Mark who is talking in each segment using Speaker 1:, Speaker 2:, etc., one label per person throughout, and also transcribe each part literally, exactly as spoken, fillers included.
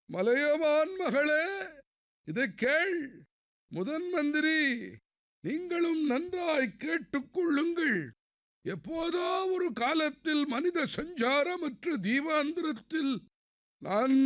Speaker 1: மலையமான் மகளே, இதை கேள். முதன் மந்திரி, நீங்களும் நன்றாய் கேட்டுக்கொள்ளுங்கள். எப்போதோ ஒரு காலத்தில் மனித சஞ்சாரமற்ற தீவாந்திரத்தில் நான்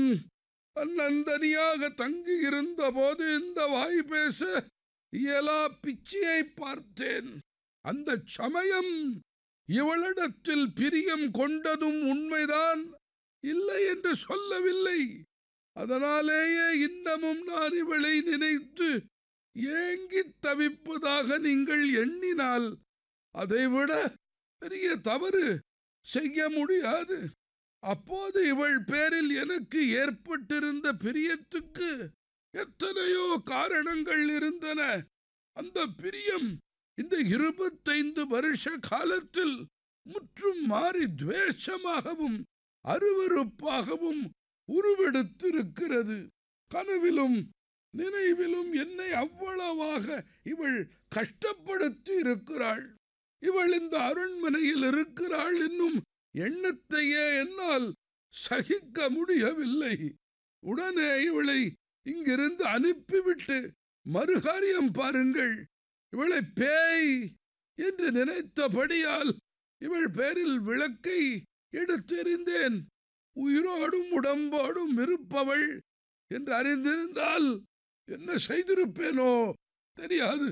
Speaker 1: நந்தனியாக தங்கி இருந்த போது இந்த வாய் பேச இயலா பிச்சையை பார்த்தேன். அந்த சமயம் இவளிடத்தில் பிரியம் கொண்டதும் உண்மைதான், இல்லை என்று சொல்லவில்லை. அதனாலேயே இன்னமும் நான் இவளை நினைத்து ஏங்கித் தவிப்பதாக நீங்கள் எண்ணினால் அதைவிட பெரிய தவறு செய்ய முடியாது. அப்போது இவள் பேரில் எனக்கு ஏற்பட்டிருந்த பிரியத்துக்கு எத்தனையோ காரணங்கள் இருந்தன. அந்த பிரியம் இந்த இருபத்தைந்து வருஷ காலத்தில் முற்றும் மாறி துவேஷமாகவும் அருவருப்பாகவும் உருவெடுத்திருக்கிறது. கனவிலும் நினைவிலும் என்னை அவ்வளவாக இவள் கஷ்டப்படுத்தி இருக்கிறாள். இவள் இந்த அரண்மனையில் இருக்கிறாள் என்னும் எண்ணத்தையே என்னால் சகிக்க முடியவில்லை. உடனே இவளை இங்கிருந்து அனுப்பிவிட்டு மறுகாரியம் பாருங்கள். இவளை பேய் என்று நினைத்தபடியால் இவள் பேரில் விளக்கை எடுத்தெறிந்தேன். உயிரோடும் உடம்போடும் இருப்பவள் என்று அறிந்திருந்தால் என்ன செய்திருப்பேனோ தெரியாது.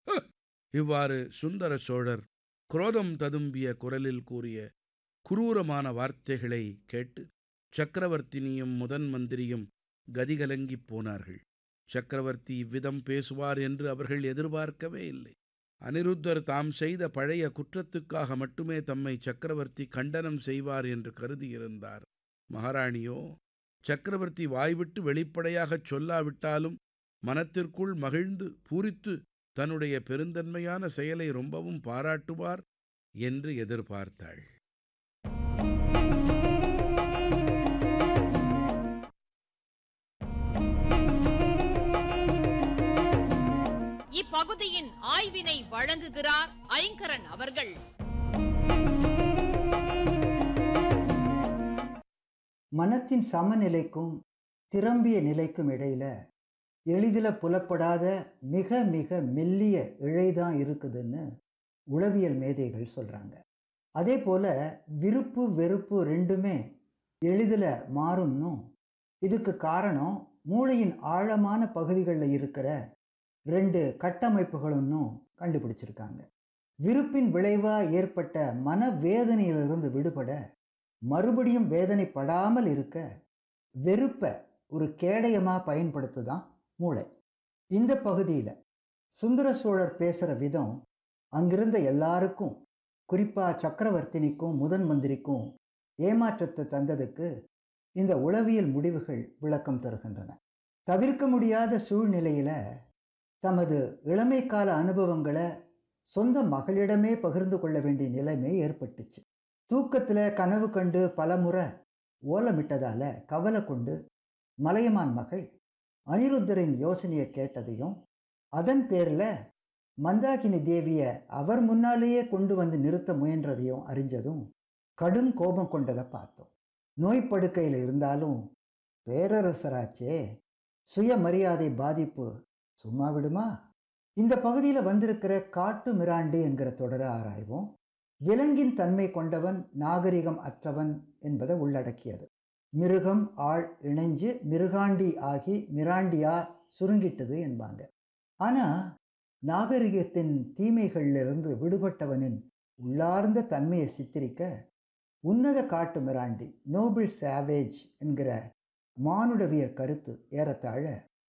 Speaker 1: இவ்வாறு சுந்தர சோழர் குரோதம் ததும்பிய குரலில் கூறிய குரூரமான வார்த்தைகளை கேட்டு சக்கரவர்த்தினியும் முதன் மந்திரியும் கதிகலங்கிப் போனார்கள். சக்கரவர்த்தி இவ்விதம் பேசுவார் என்று அவர்கள் எதிர்பார்க்கவே இல்லை. அனிருத்தர் தாம் செய்த பழைய குற்றத்துக்காக மட்டுமே தம்மை சக்கரவர்த்தி கண்டனம் செய்வார் என்று கருதியிருந்தார். மகாராணியோ சக்கரவர்த்தி வாய்விட்டு வெளிப்படையாகச் சொல்லாவிட்டாலும் மனத்திற்குள் மகிழ்ந்து பூரித்து தன்னுடைய பெருந்தன்மையான செயலை ரொம்பவும் பாராட்டுவார் என்று எதிர்பார்த்தாள்.
Speaker 2: இப்பகுதியின் ஆய்வினை வழங்குகிறார் ஐங்கரன் அவர்கள்.
Speaker 3: மனத்தின் சமநிலைக்கும் திரம்பிய நிலைக்கும் இடையில எளிதில் புலப்படாத மிக மிக மெல்லிய இழைதான் இருக்குதுன்னு உளவியல் மேதைகள் சொல்கிறாங்க. அதே போல் விருப்பு வெறுப்பு ரெண்டுமே எளிதில் மாறும்னும் இதுக்கு காரணம் மூளையின் ஆழமான பகுதிகளில் இருக்கிற ரெண்டு கட்டமைப்புகளும்னு கண்டுபிடிச்சிருக்காங்க. விருப்பின் விளைவாக ஏற்பட்ட மனவேதனையிலிருந்து விடுபட, மறுபடியும் வேதனைப்படாமல் இருக்க வெறுப்பை ஒரு கேடயமாக பயன்படுத்துதான் மூளை. இந்த பகுதியில் சுந்தர சோழர் பேசுகிற விதம் அங்கிருந்த எல்லாருக்கும், குறிப்பாக சக்கரவர்த்தினிக்கும் முதன் மந்திரிக்கும் ஏமாற்றத்தை தந்ததுக்கு இந்த உளவியல் முடிவுகள் விளக்கம் தருகின்றன. தவிர்க்க முடியாத சூழ்நிலையில் தமது இளமை கால அனுபவங்களை சொந்த மகளிடமே பகிர்ந்து கொள்ள வேண்டிய நிலைமை ஏற்பட்டுச்சு. தூக்கத்தில் கனவு கண்டு பலமுறை ஓலமிட்டதால கவலை கொண்டு மலையமான் மகள் அனிருத்தரின் யோசனையை கேட்டதையும், அதன் பேரில் மந்தாகினி தேவியை அவர் முன்னாலேயே கொண்டு வந்து நிறுத்த முயன்றதையும் அறிஞ்சதும் கடும் கோபம் கொண்டதை பார்த்தோம். நோய்ப்படுக்கையில் இருந்தாலும் பேரரசராச்சே, சுயமரியாதை பாதிப்பு சும்மா விடுமா? இந்த பகுதியில் வந்திருக்கிற காட்டு மிராண்டி என்கிற தொடரை ஆராய்வோம். விலங்கின் தன்மை கொண்டவன் நாகரிகம் அற்றவன் என்பதை உள்ளடக்கியது. மிருகம் ஆள் இணைஞ்சு மிருகாண்டி ஆகி மிராண்டியா சுருங்கிட்டது என்பாங்க. ஆனால் நாகரிகத்தின் தீமைகளிலிருந்து விடுபட்டவனின் உள்ளார்ந்த தன்மையை சித்தரிக்க உன்னத காட்டு மிராண்டி, நோபிள் சாவேஜ் என்கிற மானுடவியற் கருத்து ஏறத்தாழ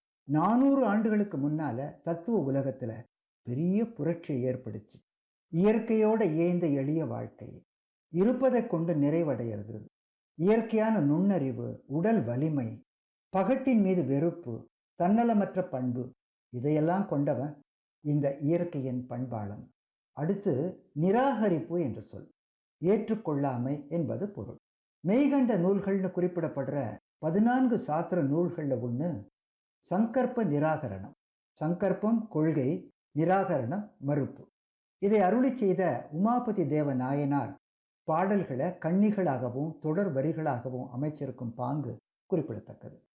Speaker 3: நானூறு ஆண்டுகளுக்கு முன்னால தத்துவ உலகத்துல பெரிய புரட்சியை ஏற்படுச்சு. இயற்கையோட ஏய்ந்த எளிய வாழ்க்கை, இருப்பதை கொண்டு நிறைவடைகிறது, இயற்கையான நுண்ணறிவு, உடல் வலிமை, பகட்டின் மீது வெறுப்பு, தன்னலமற்ற பண்பு, இதையெல்லாம் கொண்டவன் இந்த இயற்கையின் பண்பாளன். அடுத்து நிராகரிப்பு என்று சொல். ஏற்றுக்கொள்ளாமை என்பது பொருள். மெய்கண்ட நூல்கள்னு குறிப்பிடப்படுற பதினான்கு சாத்திர நூல்களில் ஒன்று சங்கற்ப நிராகரணம். சங்கற்பம் கொள்கை, நிராகரணம் மறுப்பு. இதை அருளி செய்த உமாபதி தேவ நாயனார் பாடல்களை கன்னிகளாகவும் தொடர் வரிகளாகவும் அமைச்சிருக்கும் பாங்கு குறிப்பிடத்தக்கது.